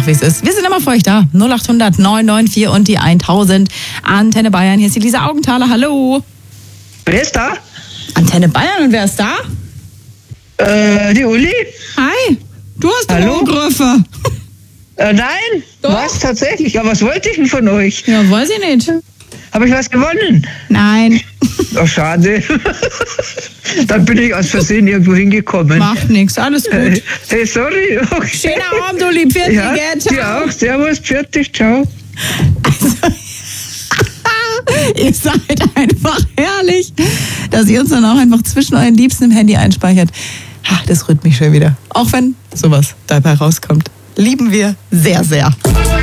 einfach, wie es ist. Wir sind immer für euch da. 0800 994 und die 1000. Antenne Bayern, hier ist die Lisa Augenthaler. Hallo. Wer ist da? Antenne Bayern, und wer ist da? Die Uli? Hi. Du hast Hallo? Angriffe. Nein, Doch. was tatsächlich? Aber was wollte ich denn von euch? Ja, weiß ich nicht. Habe ich was gewonnen? Nein. Oh, schade. Dann bin ich aus Versehen irgendwo hingekommen. Macht nichts, alles gut. Hey, sorry. Okay. Schönen Abend, du lieb. Ja, Ciao. dir auch. Servus, fertig, ciao. Ihr seid einfach herrlich, dass ihr uns dann auch einfach zwischen euren Liebsten im Handy einspeichert. Das rührt mich schon wieder. Auch wenn sowas dabei rauskommt. Lieben wir sehr, sehr.